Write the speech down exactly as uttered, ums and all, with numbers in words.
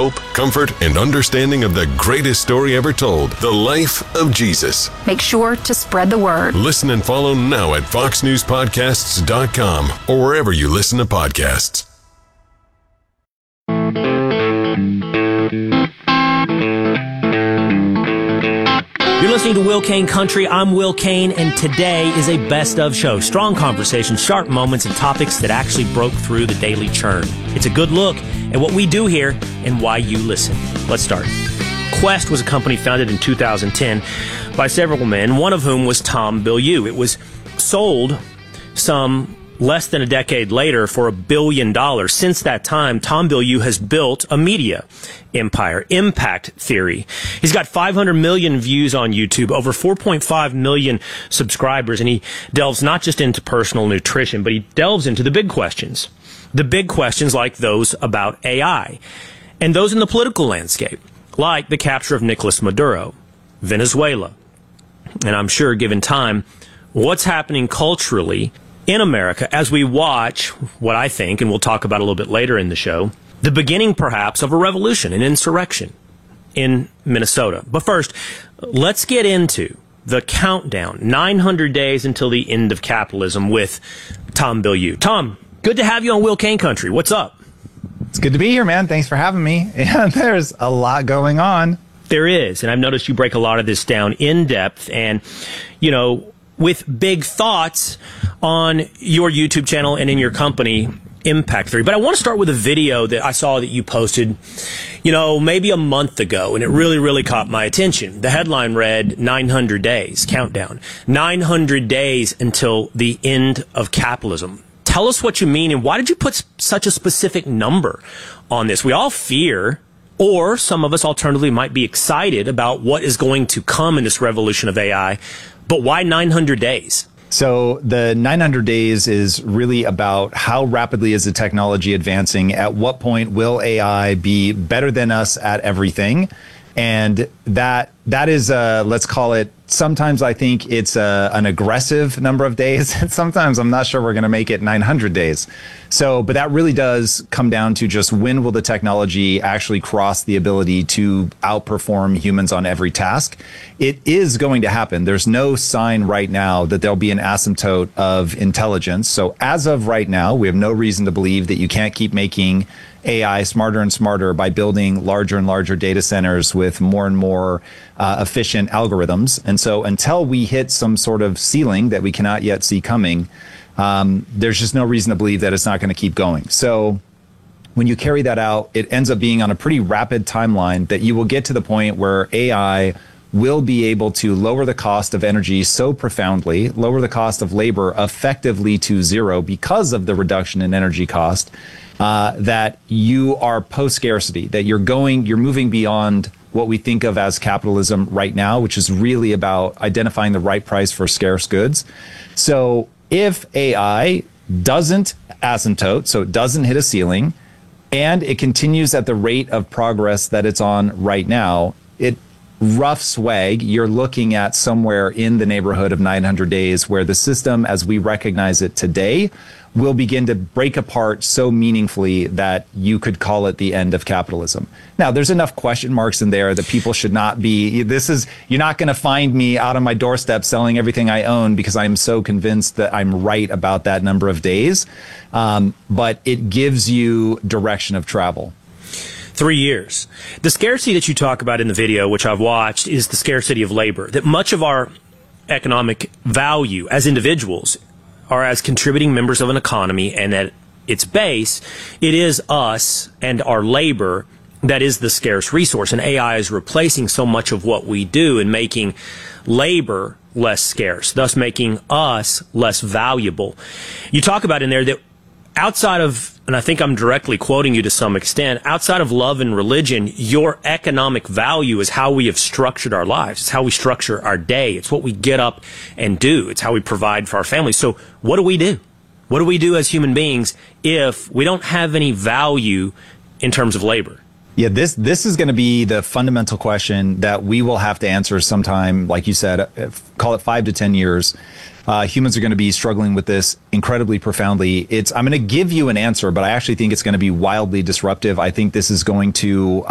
hope, comfort, and understanding of the greatest story ever told, the life of Jesus. Make sure to spread the word. Listen and follow now at fox news podcasts dot com or wherever you listen to podcasts. You're listening to Will Cain Country. I'm Will Cain, and today is a best of show. Strong conversation, sharp moments, and topics that actually broke through the daily churn. It's a good look at what we do here and why you listen. Let's start. Quest was a company founded in two thousand ten by several men, one of whom was Tom Bilyeu. It was sold some less than a decade later for a billion dollars. Since that time, Tom Bilyeu has built a media empire, Impact Theory. He's got five hundred million views on YouTube, over four point five million subscribers, and he delves not just into personal nutrition, but he delves into the big questions. The big questions like those about A I, and those in the political landscape, like the capture of Nicolas Maduro, Venezuela, and I'm sure, given time, what's happening culturally in America as we watch what I think, and we'll talk about a little bit later in the show, the beginning perhaps of a revolution, an insurrection in Minnesota. But first, let's get into the countdown, nine hundred days until the end of capitalism with Tom Bilyeu. Tom, good to have you on Will Cain Country. What's up? It's good to be here, man. Thanks for having me. And there's a lot going on. There is, and I've noticed you break a lot of this down in depth and, you know, with big thoughts on your YouTube channel and in your company, Impact Theory. But I want to start with a video that I saw that you posted, you know, maybe a month ago, and it really, really caught my attention. The headline read, nine hundred days, countdown. nine hundred days until the end of capitalism. Tell us what you mean, and why did you put such a specific number on this? We all fear, or some of us alternatively might be excited about what is going to come in this revolution of A I. But why nine hundred days? So the nine hundred days is really about how rapidly is the technology advancing? At what point will A I be better than us at everything? And that that is, uh, let's call it, sometimes I think it's a, an aggressive number of days. And sometimes I'm not sure we're going to make it nine hundred days. So, but that really does come down to just when will the technology actually cross the ability to outperform humans on every task? It is going to happen. There's no sign right now that there'll be an asymptote of intelligence. So as of right now, we have no reason to believe that you can't keep making A I smarter and smarter by building larger and larger data centers with more and more uh, efficient algorithms. And so until we hit some sort of ceiling that we cannot yet see coming, um, there's just no reason to believe that it's not going to keep going. So when you carry that out, it ends up being on a pretty rapid timeline that you will get to the point where A I will be able to lower the cost of energy so profoundly, lower the cost of labor effectively to zero because of the reduction in energy cost, uh, that you are post-scarcity, that you're going, you're moving beyond what we think of as capitalism right now, which is really about identifying the right price for scarce goods. So if A I doesn't asymptote, so it doesn't hit a ceiling, and it continues at the rate of progress that it's on right now, it rough swag, you're looking at somewhere in the neighborhood of nine hundred days where the system as we recognize it today will begin to break apart so meaningfully that you could call it the end of capitalism. Now, there's enough question marks in there that people should not be, this is, you're not going to find me out on my doorstep selling everything I own because I'm so convinced that I'm right about that number of days. Um, but it gives you direction of travel. Three years. The scarcity that you talk about in the video, which I've watched, is the scarcity of labor. That much of our economic value as individuals are as contributing members of an economy, and at its base, it is us and our labor that is the scarce resource. And A I is replacing so much of what we do and making labor less scarce, thus making us less valuable. You talk about in there that outside of, and I think I'm directly quoting you to some extent, outside of love and religion, your economic value is how we have structured our lives. It's how we structure our day. It's what we get up and do. It's how we provide for our families. So what do we do? What do we do as human beings if we don't have any value in terms of labor? Yeah, this this is going to be the fundamental question that we will have to answer sometime, like you said, call it five to ten years. Uh, humans are going to be struggling with this incredibly profoundly. It's I'm going to give you an answer, but I actually think it's going to be wildly disruptive. I think this is going to